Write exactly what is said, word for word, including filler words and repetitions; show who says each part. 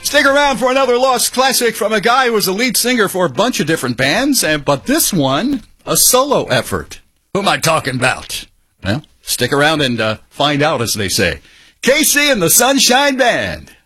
Speaker 1: Stick around for another lost classic from a guy who was a lead singer for a bunch of different bands, and but this one, a solo effort. Who am I talking about? Well, stick around and uh, find out, as they say. K C and the Sunshine Band.